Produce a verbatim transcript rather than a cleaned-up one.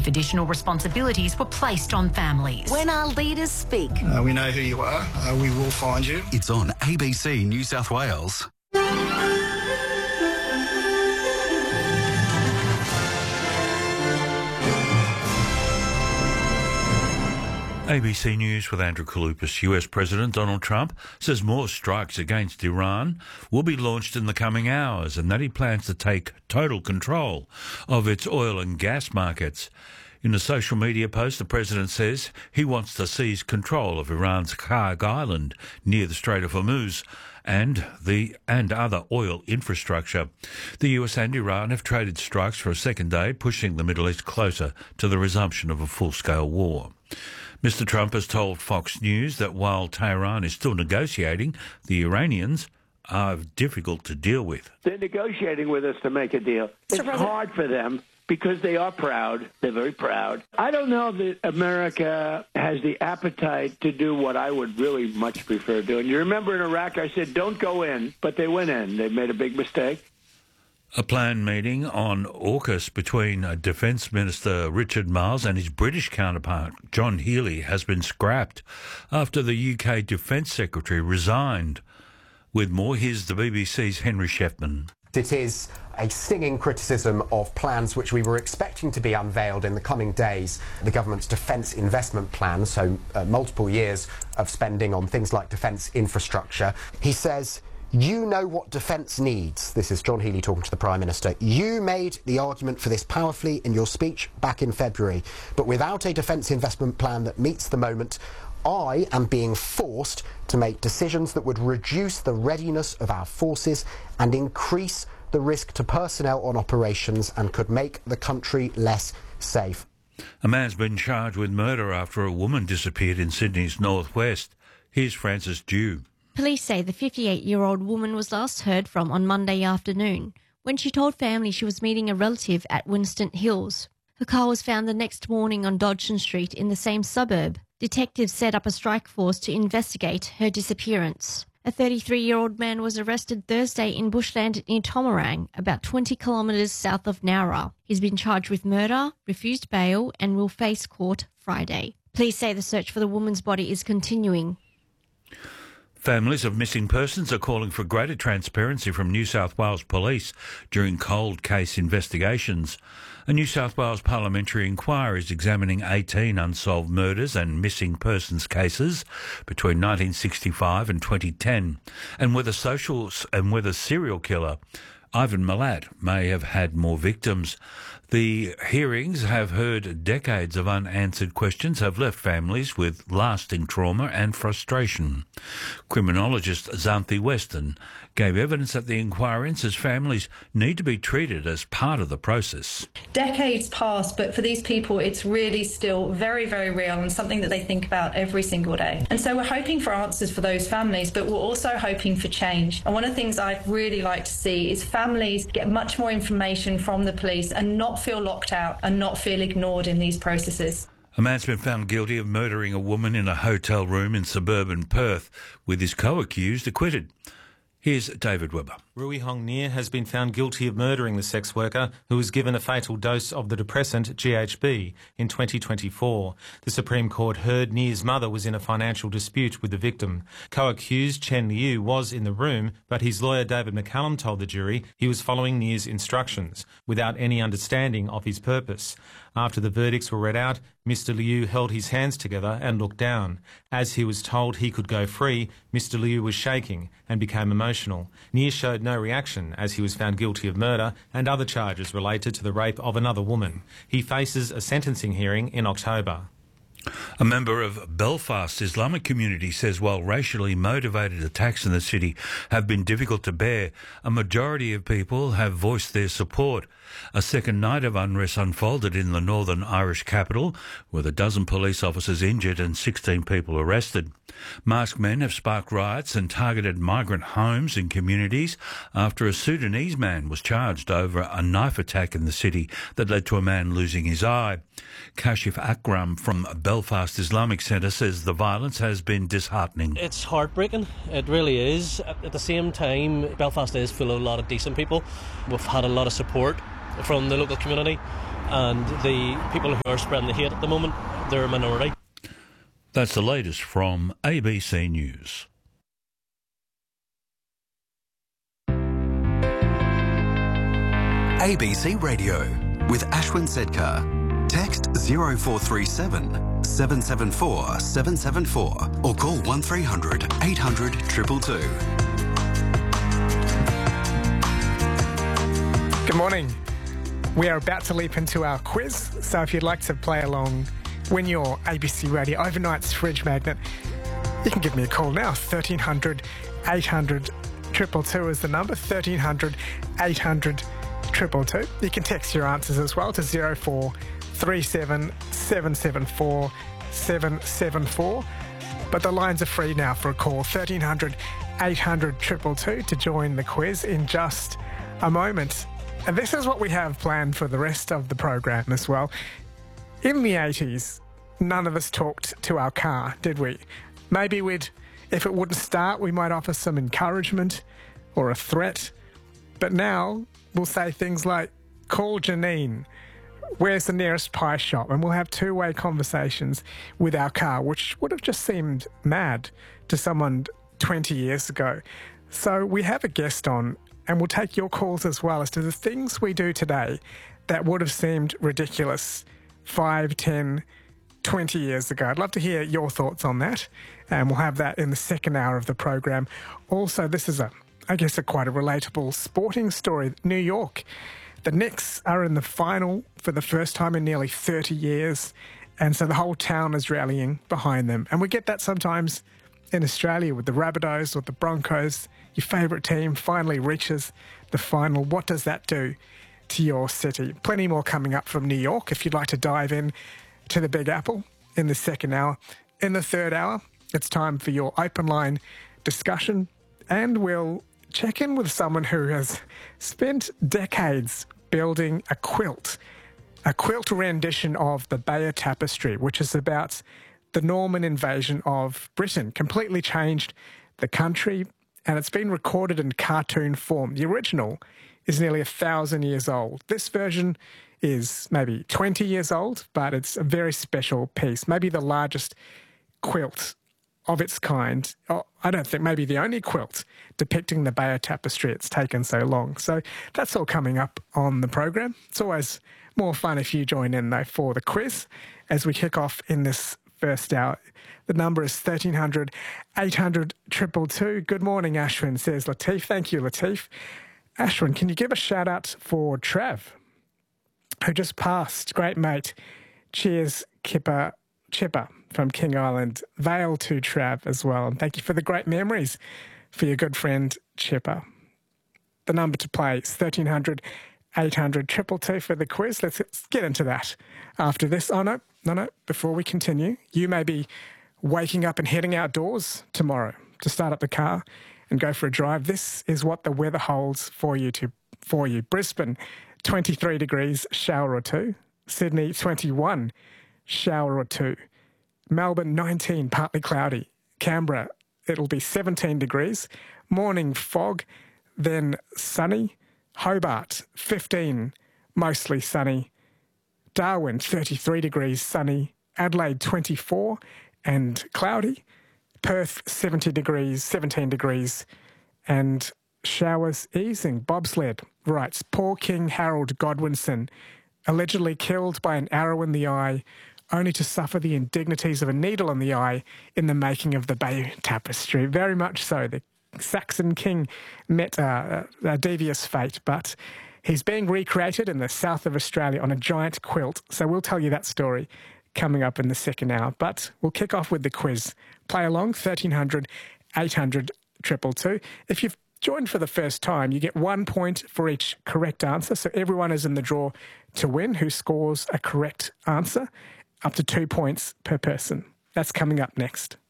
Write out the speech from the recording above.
if additional responsibilities were placed on families. When our leaders speak. Uh, we know who you are. Uh, we will find you. It's on A B C New South Wales. A B C News with Andrew Kaloupas. U S President Donald Trump says more strikes against Iran will be launched in the coming hours and that he plans to take total control of its oil and gas markets. In a social media post, the president says he wants to seize control of Iran's Karg Island near the Strait of Hormuz and the and other oil infrastructure. The U S and Iran have traded strikes for a second day, pushing the Middle East closer to the resumption of a full-scale war. Mister Trump has told Fox News that while Tehran is still negotiating, the Iranians are difficult to deal with. They're negotiating with us to make a deal. It's hard for them because they are proud. They're very proud. I don't know that America has the appetite to do what I would really much prefer doing. You remember in Iraq, I said, don't go in, but they went in. They made a big mistake. A planned meeting on AUKUS between Defence Minister Richard Marles and his British counterpart John Healey has been scrapped after the U K Defence Secretary resigned. With more, here's the B B C's Henry Sheffman. It is a stinging criticism of plans which we were expecting to be unveiled in the coming days. The government's defence investment plan, so uh, multiple years of spending on things like defence infrastructure. He says, "You know what defence needs." This is John Healey talking to the Prime Minister. "You made the argument for this powerfully in your speech back in February. But without a defence investment plan that meets the moment, I am being forced to make decisions that would reduce the readiness of our forces and increase the risk to personnel on operations and could make the country less safe." A man's been charged with murder after a woman disappeared in Sydney's northwest. Here's Francis Dew. Police say the fifty-eight-year-old woman was last heard from on Monday afternoon when she told family she was meeting a relative at Winston Hills. Her car was found the next morning on Dodgson Street in the same suburb. Detectives set up a strike force to investigate her disappearance. A thirty-three-year-old man was arrested Thursday in bushland near Tomarang, about twenty kilometres south of Nowra. He's been charged with murder, refused bail and will face court Friday. Police say the search for the woman's body is continuing. Families of missing persons are calling for greater transparency from New South Wales Police during cold case investigations. A New South Wales parliamentary inquiry is examining eighteen unsolved murders and missing persons cases between nineteen sixty-five and twenty ten, and whether social and whether serial killer Ivan Milat may have had more victims. The hearings have heard decades of unanswered questions have left families with lasting trauma and frustration. Criminologist Xanthi Weston gave evidence at the inquiry and says families need to be treated as part of the process. Decades pass, but for these people it's really still very, very real and something that they think about every single day. And so we're hoping for answers for those families, but we're also hoping for change. And one of the things I'd really like to see is families get much more information from the police and not feel locked out and not feel ignored in these processes. A man's been found guilty of murdering a woman in a hotel room in suburban Perth, with his co-accused acquitted. Here's David Webber. Rui Hong Nia has been found guilty of murdering the sex worker who was given a fatal dose of the depressant G H B in twenty twenty-four. The Supreme Court heard Nia's mother was in a financial dispute with the victim. Co-accused Chen Liu was in the room, but his lawyer David McCallum told the jury he was following Nia's instructions without any understanding of his purpose. After the verdicts were read out, Mister Liu held his hands together and looked down. As he was told he could go free, Mister Liu was shaking and became emotional. Nia showed no reaction as he was found guilty of murder and other charges related to the rape of another woman. He faces a sentencing hearing in October. A member of Belfast's Islamic community says while racially motivated attacks in the city have been difficult to bear, a majority of people have voiced their support. A second night of unrest unfolded in the Northern Irish capital, with a dozen police officers injured and sixteen people arrested. Masked men have sparked riots and targeted migrant homes and communities after a Sudanese man was charged over a knife attack in the city that led to a man losing his eye. Kashif Akram from Belfast Islamic Centre says the violence has been disheartening. It's heartbreaking, it really is. At the same time, Belfast is full of a lot of decent people. We've had a lot of support from the local community, and the people who are spreading the hate at the moment, they're a minority. That's the latest from A B C News. A B C Radio with Ashwin Sedkar. Text zero four three seven, seven seven four, seven seven four or call one three hundred, eight hundred, two two two. Good morning. We are about to leap into our quiz, so if you'd like to play along, win your A B C Radio Overnight's fridge magnet, you can give me a call now. thirteen hundred, eight hundred, two two two is the number, thirteen hundred, eight hundred, two two two. You can text your answers as well to zero four three seven, seven seven four, seven seven four. But the lines are free now for a call, thirteen hundred, eight hundred, two two two, to join the quiz in just a moment. And this is what we have planned for the rest of the program as well. In the eighties, none of us talked to our car, did we? Maybe we'd, if it wouldn't start, we might offer some encouragement or a threat. But now we'll say things like, call Janine, where's the nearest pie shop? And we'll have two-way conversations with our car, which would have just seemed mad to someone twenty years ago. So we have a guest on, and we'll take your calls as well as to the things we do today that would have seemed ridiculous five, ten, twenty years ago. I'd love to hear your thoughts on that, and we'll have that in the second hour of the program. Also, this is a, I guess, a quite a relatable sporting story. New York, the Knicks are in the final for the first time in nearly thirty years, and so the whole town is rallying behind them. And we get that sometimes in Australia with the Rabbitohs or the Broncos. Your favourite team finally reaches the final. What does that do to your city? Plenty more coming up from New York if you'd like to dive in to the Big Apple in the second hour. In the third hour, it's time for your open line discussion, and we'll check in with someone who has spent decades building a quilt, a quilt rendition of the Bayeux Tapestry, which is about the Norman invasion of Britain. Completely changed the country, and it's been recorded in cartoon form. The original is nearly a thousand years old. This version is maybe twenty years old, but it's a very special piece, maybe the largest quilt of its kind. Oh, I don't think maybe the only quilt depicting the Bayeux Tapestry. It's taken so long. So that's all coming up on the program. It's always more fun if you join in, though, for the quiz as we kick off in this first hour. The number is thirteen hundred, eight hundred, two two two. Good morning, Ashwin, says Latif. Thank you, Latif. Ashwin, can you give a shout out for Trav, who just passed? Great mate. Cheers, Kipper, Chipper from King Island. Vale to Trav as well. And thank you for the great memories for your good friend Chipper. The number to play is thirteen hundred, eight hundred, two two two for the quiz. Let's get into that after this. Oh, no, no, no. Before we continue, you may be waking up and heading outdoors tomorrow to start up the car and go for a drive. This is what the weather holds for you. To for you. Brisbane, twenty-three degrees, shower or two. Sydney, twenty-one, shower or two. Melbourne, nineteen, partly cloudy. Canberra, it'll be seventeen degrees. Morning fog, then sunny. Hobart, fifteen, mostly sunny. Darwin, thirty-three degrees, sunny. Adelaide, twenty-four and cloudy. Perth, seventy degrees, seventeen degrees, and showers easing. Bobsled writes, poor King Harold Godwinson, allegedly killed by an arrow in the eye, only to suffer the indignities of a needle in the eye in the making of the Bayeux Tapestry. Very much so. The Saxon king met uh, a devious fate, but he's being recreated in the south of Australia on a giant quilt. So we'll tell you that story coming up in the second hour. But we'll kick off with the quiz. Play along, thirteen hundred, eight hundred, two two two. If you've joined for the first time, you get one point for each correct answer. So everyone is in the draw to win who scores a correct answer, up to two points per person. That's coming up next.